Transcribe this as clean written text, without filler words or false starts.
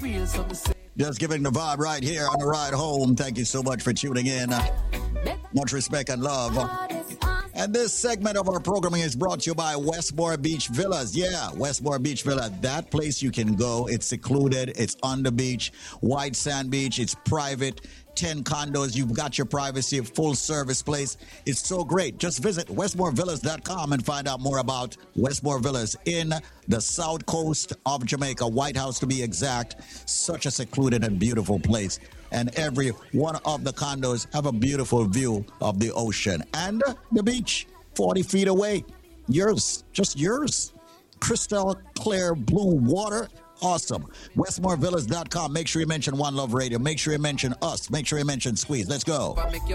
Just giving the vibe right here on the ride home. Thank you so much for tuning in. Much respect and love. And this segment of our programming is brought to you by Westmore Beach Villas. Yeah, Westmore Beach Villa. That place you can go. It's secluded. It's on the beach. White sand beach. It's private. 10 condos. You've got your privacy. A full service place. It's so great. Just visit westmorevillas.com and find out more about Westmore Villas in the south coast of Jamaica. White House to be exact. Such a secluded and beautiful place. And every one of the condos have a beautiful view of the ocean and the beach 40 feet away. Yours, just yours. Crystal clear blue water. Awesome. WestmoreVillas.com. Make sure you mention One Love Radio. Make sure you mention us. Make sure you mention Squeeze. Let's go.